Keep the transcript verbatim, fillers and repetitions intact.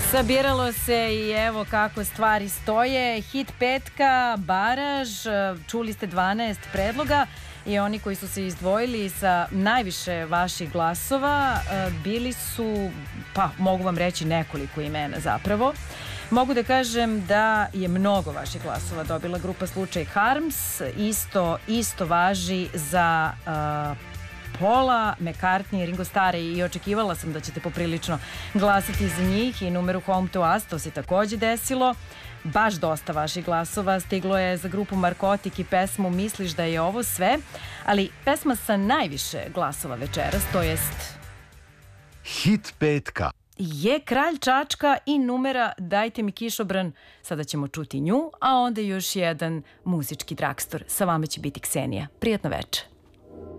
Sabiralo se i evo kako stvari stoje. Hit petka, Baraž, čuli ste dvanaest predloga i oni koji su se izdvojili sa najviše vaših glasova bili su, pa mogu vam reći nekoliko imena zapravo. Mogu da kažem da je mnogo vaših glasova dobila grupa Slučaj Harms, isto, isto važi za uh, Paula, McCartney, Ringo Starr i očekivala sam da ćete poprilično glasati za njih i numeru Home to Us, to se takođe desilo. Baš dosta vaših glasova stiglo je za grupu Markotik i pesmu Misliš da je ovo sve, ali pesma sa najviše glasova večeras, to jest Hit petka, je Kralj Čačka i numera Dajte mi kišobran. Sada ćemo čuti nju, a onda još jedan muzički dragstor. Sa vama će biti Ksenija. Prijatno veče.